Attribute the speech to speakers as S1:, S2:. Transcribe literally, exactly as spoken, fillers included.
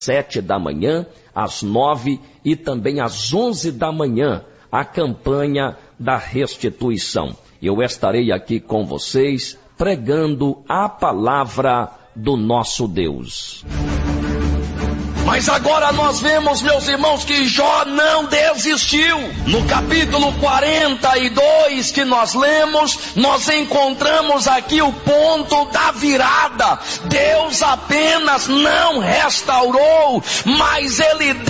S1: sete da manhã, às nove e também às onze da manhã, a campanha da restituição. Eu estarei aqui com vocês pregando a palavra do nosso Deus. Mas agora nós vemos, meus irmãos, que Jó não desistiu. No capítulo quarenta e dois que nós lemos, nós encontramos aqui o ponto da virada. Deus apenas não restaurou, mas Ele